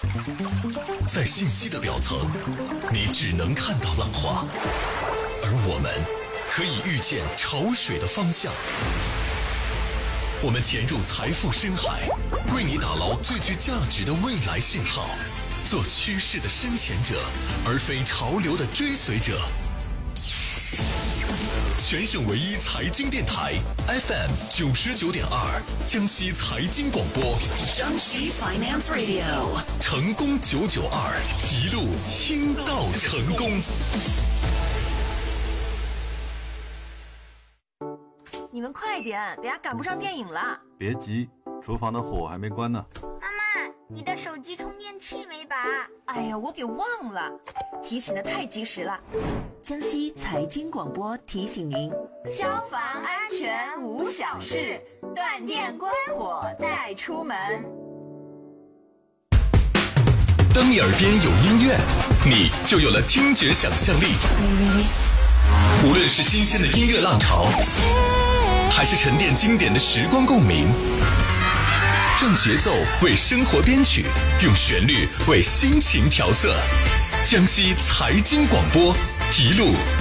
在信息的表层，你只能看到浪花，而我们可以预见潮水的方向。我们潜入财富深海，为你打捞最具价值的未来信号，做趋势的深潜者，而非潮流的追随者。全省唯一财经电台 FM 99.2，江西财经广播， 江西 Finance Radio， 成功992，一路听到成功。 你们快点，等下赶不上电影了。 别急，厨房的火还没关呢。 妈妈，你的手机充电器没拔？ 哎呀，我给忘了，提醒的太及时了。江西财经广播提醒您：消防安全无小事，断电关火再出门。 当你耳边有音乐，你就有了听觉想象力。无论是新鲜的音乐浪潮，还是沉淀经典的时光共鸣，让节奏为生活编曲，用旋律为心情调色。江西财经广播，一路